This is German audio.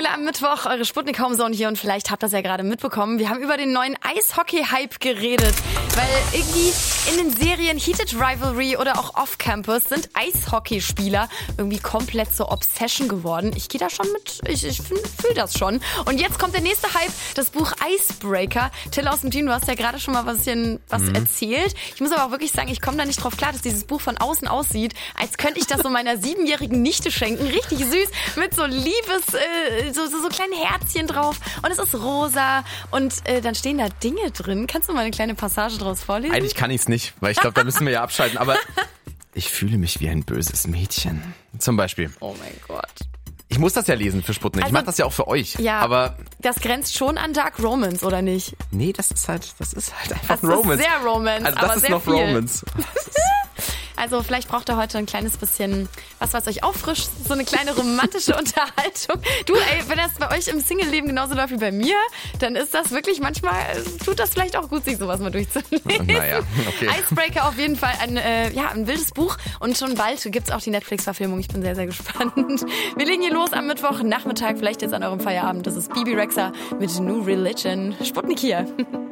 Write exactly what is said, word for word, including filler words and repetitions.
Welle am Mittwoch, eure Sputnik Homezone hier und vielleicht habt ihr das ja gerade mitbekommen. Wir haben über den neuen Eishockey-Hype geredet, weil irgendwie in den Serien Heated Rivalry oder auch Off-Campus sind Eishockeyspieler irgendwie komplett zur Obsession geworden. Ich gehe da schon mit, ich, ich fühle das schon. Und jetzt kommt der nächste Hype, das Buch Icebreaker. Till aus dem Team, du hast ja gerade schon mal was, bisschen, was mhm. erzählt. Ich muss aber auch wirklich sagen, ich komme da nicht drauf klar, dass dieses Buch von außen aussieht, als könnte ich das so meiner siebenjährigen Nichte schenken. Richtig süß, mit so Liebes, äh, so, so, so kleinen Herzchen drauf. Und es ist rosa und äh, dann stehen da Dinge drin. Kannst du mal eine kleine Passage draus vorlesen? Eigentlich kann ich es nicht, weil ich glaube, da müssen wir ja abschalten. Aber ich fühle mich wie ein böses Mädchen. Zum Beispiel. Oh mein Gott. Ich muss das ja lesen für Sputnik. Also, ich mache das ja auch für euch. Ja, aber das grenzt schon an Dark Romance, oder nicht? Nee, das ist halt, das ist halt einfach das Romance. Das ist sehr Romance, also das aber ist sehr noch viel. Romance. Also vielleicht braucht ihr heute ein kleines bisschen was, was euch auffrischt, so eine kleine romantische Unterhaltung. Du, ey, wenn das bei euch im Single-Leben genauso läuft wie bei mir, dann ist das wirklich manchmal, tut das vielleicht auch gut, sich sowas mal durchzulesen. Naja, okay. Icebreaker auf jeden Fall ein, äh, ja, ein wildes Buch und schon bald gibt's auch die Netflix-Verfilmung. Ich bin sehr, sehr gespannt. Wir legen hier los am Mittwochnachmittag, vielleicht jetzt an eurem Feierabend. Das ist Bibi Rexha mit New Religion. Sputnik hier.